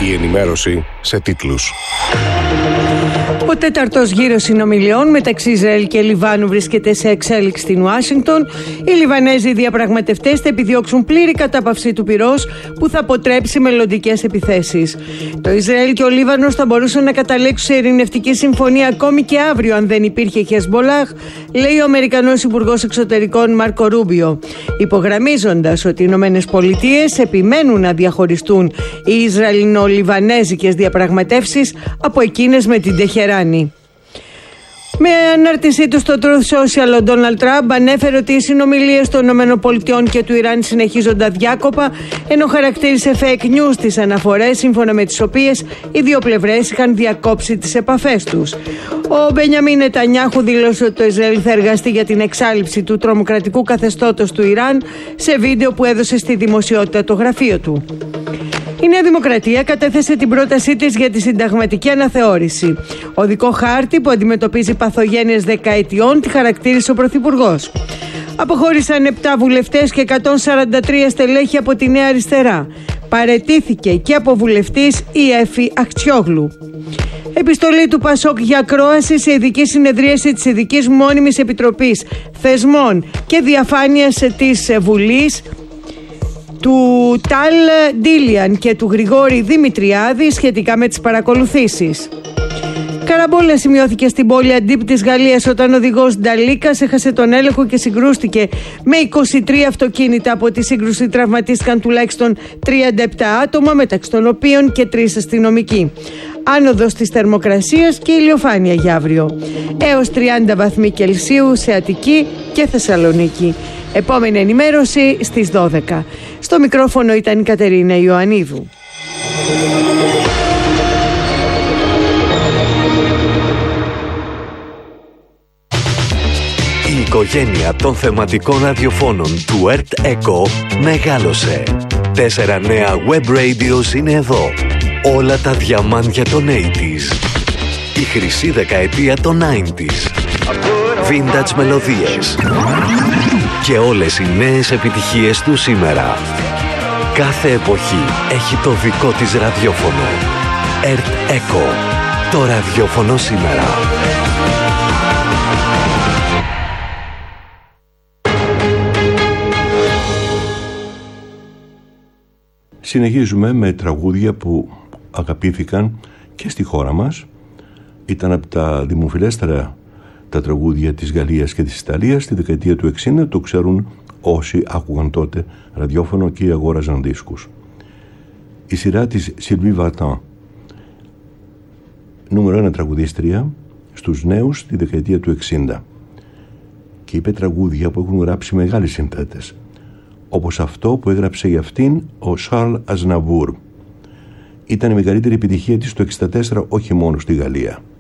Η ενημέρωση σε τίτλους. Ο τέταρτος γύρος συνομιλιών μεταξύ Ισραήλ και Λιβάνου βρίσκεται σε εξέλιξη στην Ουάσιγκτον. Οι Λιβανέζοι διαπραγματευτές θα επιδιώξουν πλήρη κατάπαυση του πυρός που θα αποτρέψει μελλοντικές επιθέσεις. Το Ισραήλ και ο Λίβανος θα μπορούσαν να καταλήξουν σε ειρηνευτική συμφωνία ακόμη και αύριο αν δεν υπήρχε Χεσμπολάχ, λέει ο Αμερικανός Υπουργός Εξωτερικών Μάρκο Ρούμπιο, υπογραμμίζοντας ότι οι ΗΠΑ επιμένουν να διαχωριστούν οι Ισραηλινο-Λιβανέζικες διαπραγματεύσεις από εκείνες με την Τεχεράνη. Με ανάρτησή του στο Truth Social, ο Ντόναλντ Τραμπ ανέφερε ότι οι συνομιλίες των ΗΠΑ και του Ιράν συνεχίζονται αδιάκοπα, ενώ χαρακτήρισε fake news τις αναφορές σύμφωνα με τις οποίες οι δύο πλευρές είχαν διακόψει τις επαφές τους. Ο Μπενιαμίν Νετανιάχου δήλωσε ότι το Ισραήλ θα εργαστεί για την εξάλειψη του τρομοκρατικού καθεστώτος του Ιράν σε βίντεο που έδωσε στη δημοσιότητα το γραφείο του. Η Νέα Δημοκρατία κατέθεσε την πρότασή της για τη συνταγματική αναθεώρηση. Οδικό χάρτη που αντιμετωπίζει παθογένειες δεκαετιών τη χαρακτήρισε ο Πρωθυπουργός. Αποχώρησαν 7 βουλευτές και 143 στελέχη από τη Νέα Αριστερά. Παραιτήθηκε και από βουλευτής η Έφη Αχτσιόγλου. Επιστολή του ΠΑΣΟΚ για ακρόαση σε ειδική συνεδρίαση της Ειδικής Μόνιμης Επιτροπής Θεσμών και Διαφάνειας της Βουλής του Τάλ Ντίλιαν και του Γρηγόρη Δημητριάδη σχετικά με τις παρακολουθήσεις. Καραμπόλα σημειώθηκε στην πόλη Αντίπ της Γαλλίας όταν ο οδηγός Νταλίκας έχασε τον έλεγχο και συγκρούστηκε με 23 αυτοκίνητα. Από τη σύγκρουση τραυματίστηκαν τουλάχιστον 37 άτομα, μεταξύ των οποίων και 3 αστυνομικοί. Άνοδος της θερμοκρασίας και ηλιοφάνεια για αύριο. Έως 30 βαθμοί Κελσίου σε Αττική και Θεσσαλονίκη. Επόμενη ενημέρωση στις 12. Στο μικρόφωνο ήταν η Κατερίνα Ιωαννίδου. Η οικογένεια των θεματικών ραδιοφώνων του ΕΡΤ ΕΚΟ μεγάλωσε. 4 νέα web radios είναι εδώ. Όλα τα διαμάντια των 80s. Η χρυσή δεκαετία των 90s. Vintage μελωδίες. Και όλες οι νέες επιτυχίες του σήμερα. Κάθε εποχή έχει το δικό της ραδιόφωνο. ΕΡΤ ΕΚΟ. Το ραδιόφωνο σήμερα. Συνεχίζουμε με τραγούδια που αγαπήθηκαν και στη χώρα μας. Ήταν από τα δημοφιλέστερα τα τραγούδια της Γαλλίας και της Ιταλίας στη δεκαετία του 60. Το ξέρουν όσοι άκουγαν τότε ραδιόφωνο και αγόραζαν δίσκους. Η σειρά της Sylvie Vartan, νούμερο 1 τραγουδίστρια στους νέους στη δεκαετία του 60, και είπε τραγούδια που έχουν γράψει μεγάλοι συνθέτες, όπως αυτό που έγραψε για αυτήν ο Charles Aznavour. Ήταν η μεγαλύτερη επιτυχία της το 64, όχι μόνο στη Γαλλία.